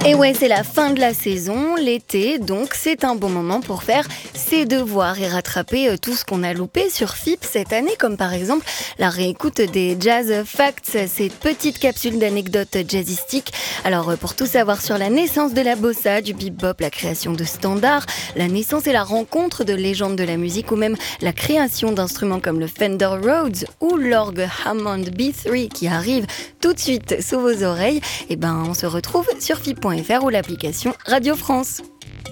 Et ouais, c'est la fin de la saison, l'été, donc c'est un bon moment pour faire ses devoirs et rattraper tout ce qu'on a loupé sur FIP cette année, comme par exemple la réécoute des Jazz Facts, ces petites capsules d'anecdotes jazzistiques. Alors pour tout savoir sur la naissance de la bossa, du bebop, la création de standards, la naissance et la rencontre de légendes de la musique ou même la création d'instruments comme le Fender Rhodes ou l'orgue Hammond B3 qui arrive tout de suite sous vos oreilles, et on se retrouve sur FIP.fr ou l'application Radio France.